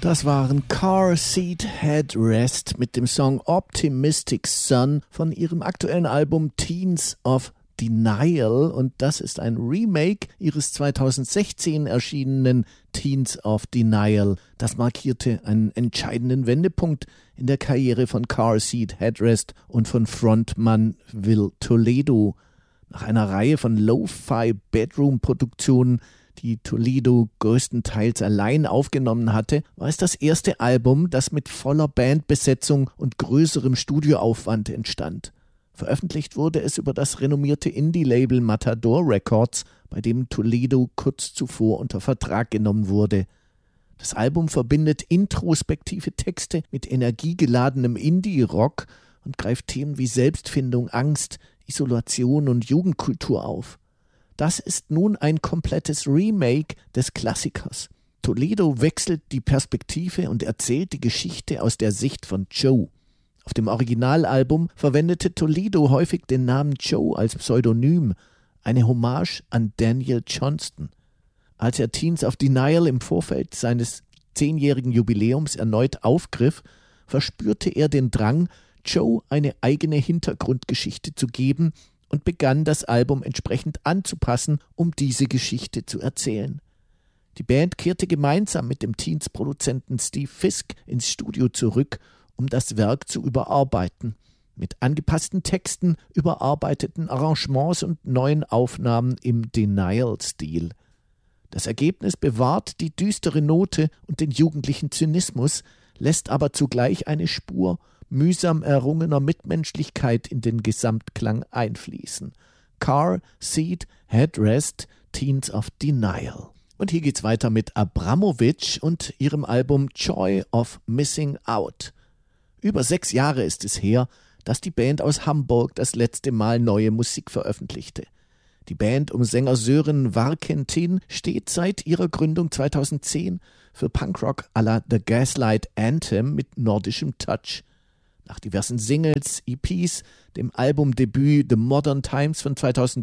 Das waren Car Seat Headrest mit dem Song Optimistic Sun von ihrem aktuellen Album Teens of Denial, und das ist ein Remake ihres 2016 erschienenen Teens of Denial. Das markierte einen entscheidenden Wendepunkt in der Karriere von Car Seat Headrest und von Frontmann Will Toledo. Nach einer Reihe von Lo-Fi-Bedroom-Produktionen, die Toledo größtenteils allein aufgenommen hatte, war es das erste Album, das mit voller Bandbesetzung und größerem Studioaufwand entstand. Veröffentlicht wurde es über das renommierte Indie-Label Matador Records, bei dem Toledo kurz zuvor unter Vertrag genommen wurde. Das Album verbindet introspektive Texte mit energiegeladenem Indie-Rock und greift Themen wie Selbstfindung, Angst, Isolation und Jugendkultur auf. Das ist nun ein komplettes Remake des Klassikers. Toledo wechselt die Perspektive und erzählt die Geschichte aus der Sicht von Joe. Auf dem Originalalbum verwendete Toledo häufig den Namen Joe als Pseudonym, eine Hommage an Daniel Johnston. Als er Teens of Denial im Vorfeld seines 10-jährigen Jubiläums erneut aufgriff, verspürte er den Drang, Joe eine eigene Hintergrundgeschichte zu geben und begann, das Album entsprechend anzupassen, um diese Geschichte zu erzählen. Die Band kehrte gemeinsam mit dem Teens-Produzenten Steve Fisk ins Studio zurück, um das Werk zu überarbeiten. Mit angepassten Texten, überarbeiteten Arrangements und neuen Aufnahmen im Denial-Stil. Das Ergebnis bewahrt die düstere Note und den jugendlichen Zynismus, lässt aber zugleich eine Spur mühsam errungener Mitmenschlichkeit in den Gesamtklang einfließen. Car Seat Headrest, Teens of Denial. Und hier geht's weiter mit Abramovic und ihrem Album Joy of Missing Out. Über 6 Jahre ist es her, dass die Band aus Hamburg das letzte Mal neue Musik veröffentlichte. Die Band um Sänger Sören Warkentin steht seit ihrer Gründung 2010 für Punkrock à la The Gaslight Anthem mit nordischem Touch. Nach diversen Singles, EPs, dem Albumdebüt The Modern Times von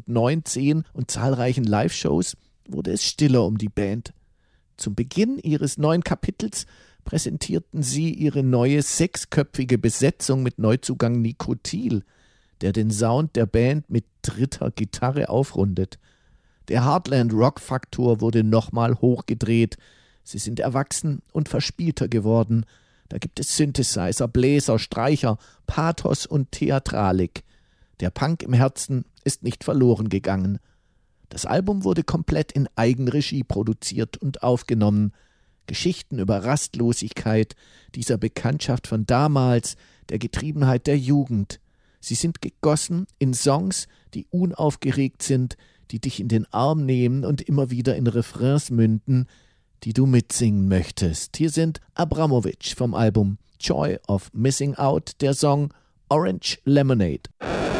2019 und zahlreichen Live-Shows wurde es stiller um die Band. Zum Beginn ihres neuen Kapitels präsentierten sie ihre neue 6-köpfige Besetzung mit Neuzugang Nico Thiel, der den Sound der Band mit dritter Gitarre aufrundet. Der Heartland-Rock-Faktor wurde nochmal hochgedreht. Sie sind erwachsen und verspielter geworden. Da gibt es Synthesizer, Bläser, Streicher, Pathos und Theatralik. Der Punk im Herzen ist nicht verloren gegangen. Das Album wurde komplett in Eigenregie produziert und aufgenommen. Geschichten über Rastlosigkeit, dieser Bekanntschaft von damals, der Getriebenheit der Jugend. Sie sind gegossen in Songs, die unaufgeregt sind, die dich in den Arm nehmen und immer wieder in Refrains münden, die du mitsingen möchtest. Hier sind Abramovic vom Album Joy of Missing Out, der Song Orange Lemonade.